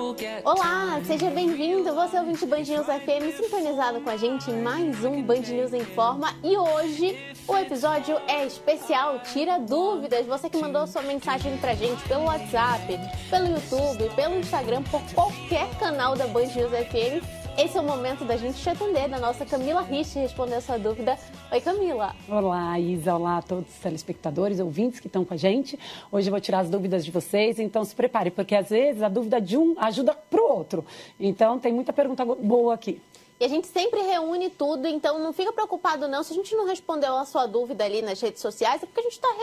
Olá, seja bem-vindo. Você é o 20 Band News FM, sintonizado com a gente em mais um Band News Informa. E hoje o episódio é especial, tira dúvidas. Você que mandou sua mensagem pra gente pelo WhatsApp, pelo YouTube, pelo Instagram, por qualquer canal da Band News FM. Esse é o momento da gente te atender, da nossa Camila Rich responder a sua dúvida. Oi, Camila. Olá, Isa. Olá a todos os telespectadores, ouvintes que estão com a gente. Hoje eu vou tirar as dúvidas de vocês, então se prepare, porque às vezes a dúvida de um ajuda pro outro. Então tem muita pergunta boa aqui. E a gente sempre reúne tudo, então não fica preocupado não. Se a gente não respondeu a sua dúvida ali nas redes sociais, é porque a gente está